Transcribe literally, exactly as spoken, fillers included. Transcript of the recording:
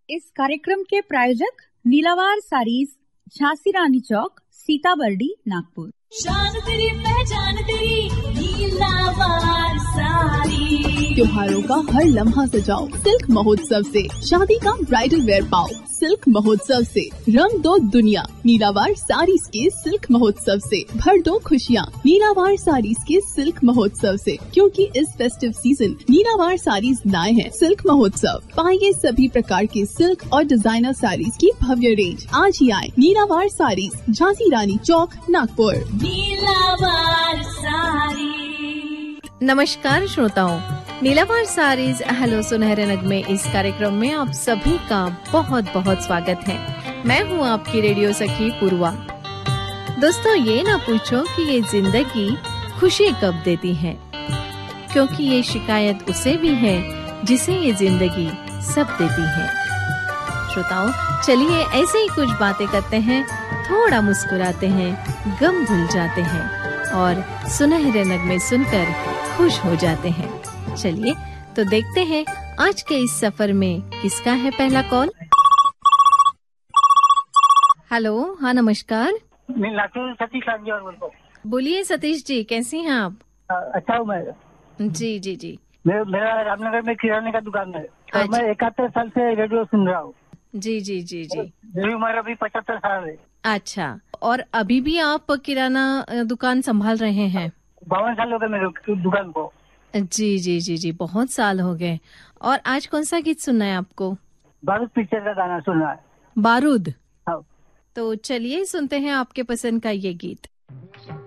इस कार्यक्रम के प्रायोजक नीलावार साड़ीज, झांसी रानी चौक, सीताबर्डी, नागपुर। शान तेरी पहचान तेरी नीलावार साड़ी। त्योहारों का हर लम्हा सजाओ सिल्क महोत्सव से। शादी का ब्राइडल वेयर पाओ सिल्क महोत्सव से। रंग दो दुनिया नीलावार साड़ीज के सिल्क महोत्सव से। भर दो खुशियाँ नीलावार साड़ीज के सिल्क महोत्सव से, क्योंकि इस फेस्टिव सीजन नीलावार साड़ीज लाए हैं सिल्क महोत्सव। पाइए सभी प्रकार के सिल्क और डिजाइनर साड़ीज की भव्य रेंज। आज ही आए नीलावार साड़ीज, झांसी रानी चौक, नागपुर। नीलावार साड़ी। नमस्कार श्रोताओं, नीलावार साड़ीज हेलो सुनहरे नगमे इस कार्यक्रम में आप सभी का बहुत बहुत स्वागत है। मैं हूँ आपकी रेडियो सखी पूर्वा। दोस्तों, ये ना पूछो कि ये जिंदगी खुशी कब देती है, क्योंकि ये शिकायत उसे भी है जिसे ये जिंदगी सब देती है। श्रोताओं, चलिए ऐसे ही कुछ बातें करते हैं, थोड़ा मुस्कुराते हैं, गम भूल जाते हैं और सुनहरे नगमे सुनकर खुश हो जाते हैं। चलिए तो देखते हैं आज के इस सफर में किसका है पहला कॉल। हेलो, हाँ नमस्कार। मैं लातूर सतीश लांजेवार बोलता हूँ। बोलिए सतीश जी, कैसी हैं आप? अच्छा हूँ मैं। जी जी जी। मेरा मेरा रामनगर में किराने का दुकान है और अच्छा। मैं इकहत्तर साल से रेडियो सुन रहा हूँ। जी जी जी जी। मेरी उम्र अभी पचहत्तर साल है। अच्छा, और अभी भी आप किराना दुकान संभाल रहे हैं? बावन साल हो गए मेरे दुकान को। जी जी जी जी, बहुत साल हो गए। और आज कौन सा गीत सुनना है आपको? बारूद पिक्चर का गाना सुनना है। बारूद? हाँ। तो चलिए सुनते हैं आपके पसंद का ये गीत।